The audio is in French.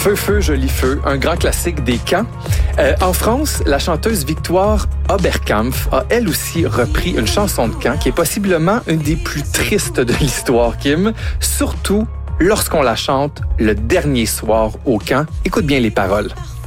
Feu, feu, joli feu, un grand classique des camps. En France, la chanteuse Victoire Oberkampf a elle aussi repris une chanson de camp qui est possiblement une des plus tristes de l'histoire, Kim, surtout lorsqu'on la chante le dernier soir au camp. Écoute bien les paroles.